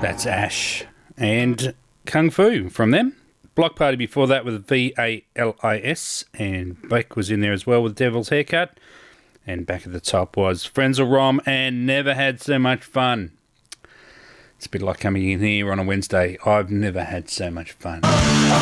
That's Ash and Kung Fu from them. Block Party before that with VALIS, and Beck was in there as well with Devil's Haircut. And back at the top was Frenzal Rom and Never Had So Much Fun. It's a bit like coming in here on a Wednesday. I've never had so much fun.